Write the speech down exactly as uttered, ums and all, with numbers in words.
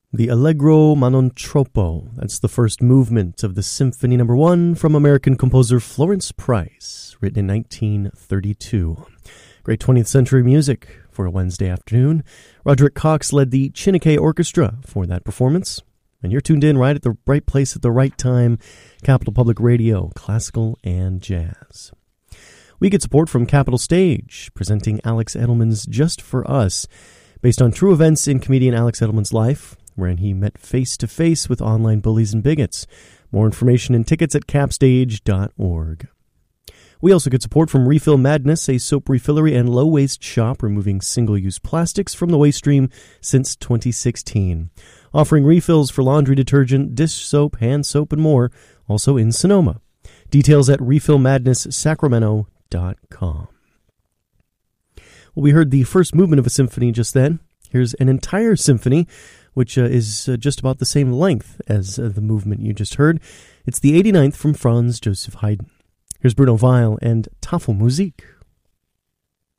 The Allegro ma non troppo. That's the first movement of the Symphony Number One from American composer Florence Price, written in nineteen thirty-two. Great twentieth century music for a Wednesday afternoon. Roderick Cox led the Chineke Orchestra for that performance. And you're tuned in right at the right place at the right time. Capital Public Radio, classical and jazz. We get support from Capital Stage, presenting Alex Edelman's Just for Us, based on true events in comedian Alex Edelman's life, wherein he met face-to-face with online bullies and bigots. More information and tickets at capstage dot org. We also get support from Refill Madness, a soap refillery and low-waste shop removing single-use plastics from the waste stream since twenty sixteen. Offering refills for laundry detergent, dish soap, hand soap, and more, also in Sonoma. Details at refill madness sacramento dot com. Well, we heard the first movement of a symphony just then. Here's an entire symphony, which uh, is uh, just about the same length as uh, the movement you just heard. It's the eighty-ninth from Franz Joseph Haydn. Here's Bruno Weil and Tafelmusik.